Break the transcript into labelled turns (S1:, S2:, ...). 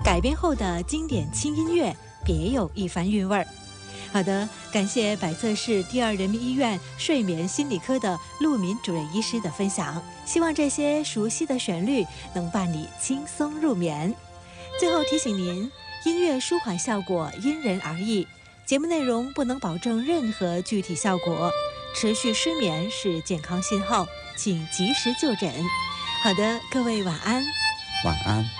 S1: 改编后的经典轻音乐别有一番韵味儿。好的，感谢百测市第二人民医院睡眠心理科的陆敏主任医师的分享，希望这些熟悉的旋律能伴你轻松入眠。最后提醒您，音乐舒缓效果因人而异，节目内容不能保证任何具体效果，持续失眠是健康信号，请及时就诊。好的，各位晚安。
S2: 晚安。